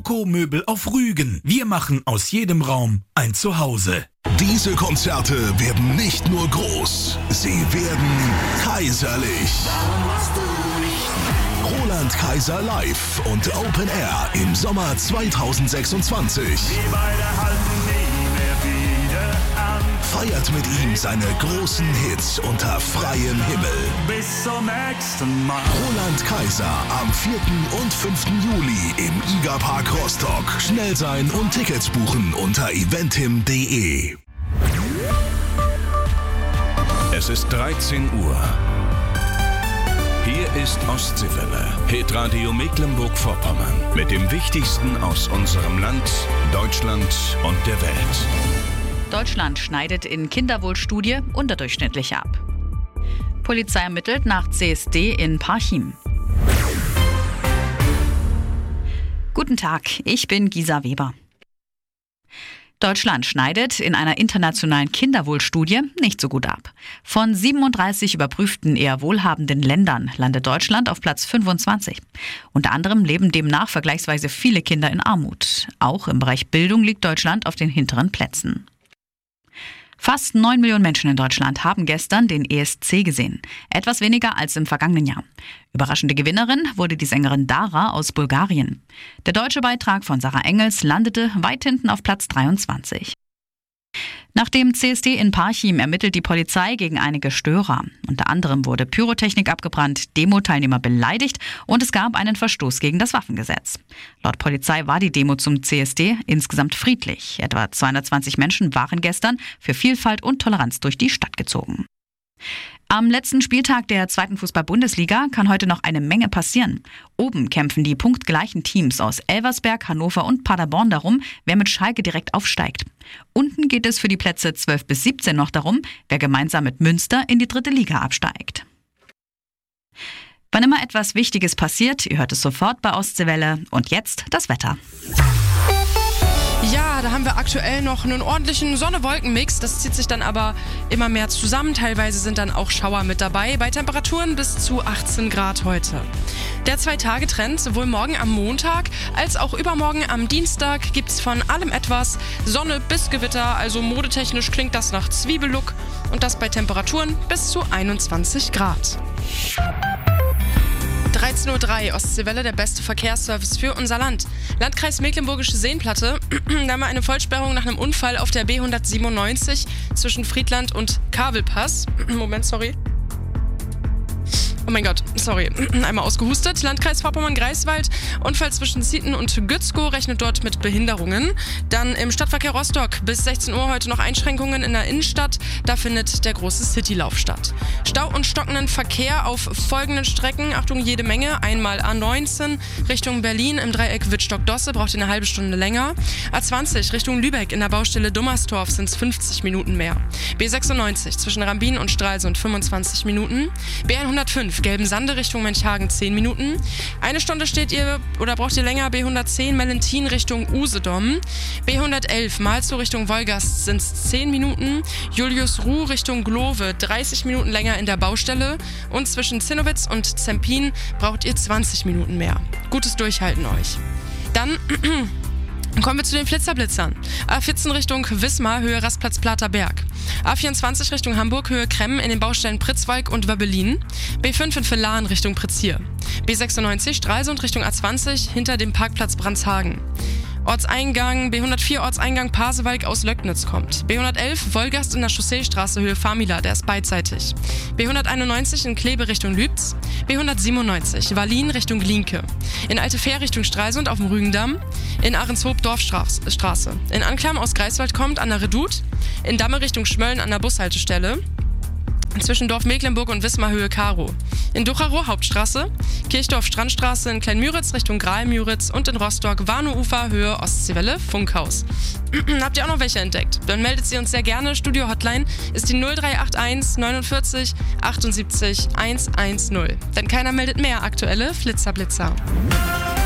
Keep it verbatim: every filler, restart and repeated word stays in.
Coco-Möbel auf Rügen. Wir machen aus jedem Raum ein Zuhause. Diese Konzerte werden nicht nur groß, sie werden kaiserlich. Roland Kaiser live und Open Air im Sommer zweitausendsechsundzwanzig. Feiert mit ihm seine großen Hits unter freiem Himmel. Bis zum nächsten Mal. Roland Kaiser am vierten und fünften Juli im Iga-Park Rostock. Schnell sein und Tickets buchen unter eventim punkt de. Es ist dreizehn Uhr. Hier ist Ostseewelle, Hitradio Mecklenburg-Vorpommern. Mit dem Wichtigsten aus unserem Land, Deutschland und der Welt. Deutschland schneidet in Kinderwohlstudie unterdurchschnittlich ab. Polizei ermittelt nach C S D in Parchim. Guten Tag, ich bin Gisa Weber. Deutschland schneidet in einer internationalen Kinderwohlstudie nicht so gut ab. Von siebenunddreißig überprüften eher wohlhabenden Ländern landet Deutschland auf Platz fünfundzwanzig. Unter anderem leben demnach vergleichsweise viele Kinder in Armut. Auch im Bereich Bildung liegt Deutschland auf den hinteren Plätzen. Fast neun Millionen Menschen in Deutschland haben gestern den E S C gesehen. Etwas weniger als im vergangenen Jahr. Überraschende Gewinnerin wurde die Sängerin Dara aus Bulgarien. Der deutsche Beitrag von Sarah Engels landete weit hinten auf Platz dreiundzwanzig. Nach dem C S D in Parchim ermittelt die Polizei gegen einige Störer. Unter anderem wurde Pyrotechnik abgebrannt, Demo-Teilnehmer beleidigt und es gab einen Verstoß gegen das Waffengesetz. Laut Polizei war die Demo zum C S D insgesamt friedlich. Etwa zweihundertzwanzig Menschen waren gestern für Vielfalt und Toleranz durch die Stadt gezogen. Am letzten Spieltag der zweiten Fußball-Bundesliga kann heute noch eine Menge passieren. Oben kämpfen die punktgleichen Teams aus Elversberg, Hannover und Paderborn darum, wer mit Schalke direkt aufsteigt. Unten geht es für die Plätze zwölf bis siebzehn noch darum, wer gemeinsam mit Münster in die dritte Liga absteigt. Wann immer etwas Wichtiges passiert, ihr hört es sofort bei Ostseewelle. Und jetzt das Wetter. Ja, da haben wir aktuell noch einen ordentlichen Sonne-Wolken-Mix. Das zieht sich dann aber immer mehr zusammen. Teilweise sind dann auch Schauer mit dabei. Bei Temperaturen bis zu achtzehn Grad heute. Der Zwei-Tage-Trend, sowohl morgen am Montag als auch übermorgen am Dienstag, gibt's von allem etwas. Sonne bis Gewitter, also modetechnisch klingt das nach Zwiebellook. Und das bei Temperaturen bis zu einundzwanzig Grad. dreizehn Uhr drei, Ostseewelle, der beste Verkehrsservice für unser Land. Landkreis Mecklenburgische Seenplatte, da haben wir eine Vollsperrung nach einem Unfall auf der B hundertsiebenundneunzig zwischen Friedland und Kavelpass. Moment, sorry. Oh mein Gott, sorry, einmal ausgehustet. Landkreis Vorpommern-Greifswald, Unfall zwischen Zieten und Gützkow, rechnet dort mit Behinderungen. Dann im Stadtverkehr Rostock bis sechzehn Uhr heute noch Einschränkungen in der Innenstadt. Da findet der große Citylauf statt. Stau und stockenden Verkehr auf folgenden Strecken. Achtung, jede Menge. Einmal A neunzehn Richtung Berlin im Dreieck Wittstock-Dosse, braucht ihr eine halbe Stunde länger. A zwanzig Richtung Lübeck in der Baustelle Dummersdorf sind es fünfzig Minuten mehr. B sechsundneunzig zwischen Rambin und Stralsund fünfundzwanzig Minuten. B hundertfünf Gelben-Sande Richtung Mönchhagen zehn Minuten. Eine Stunde steht ihr oder braucht ihr länger. B hundertzehn Mellentin Richtung Usedom. B hundertelf Malzow Richtung Wolgast sind es zehn Minuten. Julius-Ruh Richtung Glove dreißig Minuten länger in der Baustelle. Und zwischen Zinnowitz und Zempin braucht ihr zwanzig Minuten mehr. Gutes Durchhalten euch. Dann kommen wir zu den Flitzerblitzern. A vierzehn Richtung Wismar, Höhe Rastplatz Platerberg. A vierundzwanzig Richtung Hamburg, Höhe Kremmen in den Baustellen Pritzwalk und Wöbbelin. B fünf in Villan Richtung Pritzhier. B sechsundneunzig Stralsund Richtung A zwanzig hinter dem Parkplatz Brandshagen. Ortseingang, B hundertvier Ortseingang Pasewalk aus Löcknitz kommt. B hundertelf Wolgast in der Chausseestraße Höhe Famila, der ist beidseitig. B hunderteinundneunzig in Kleve Richtung Lübz. B hundertsiebenundneunzig Wallin Richtung Glienke. In Altefähr Richtung Stralsund auf dem Rügendamm. In Ahrenshoop Dorfstraße. In Anklam aus Greifswald kommt an der Redoute. In Damme Richtung Schmölln an der Bushaltestelle. Zwischen Dorf Mecklenburg und Wismar Höhe Karo. In Ducherow Hauptstraße, Kirchdorf Strandstraße in Kleinmüritz Richtung Graal-Müritz und in Rostock Warnow-Ufer Höhe Ostseewelle Funkhaus. Habt ihr auch noch welche entdeckt? Dann meldet sie uns sehr gerne. Studio-Hotline ist die null drei acht eins neunundvierzig achtundsiebzig hundertzehn. Denn keiner meldet mehr aktuelle Flitzerblitzer.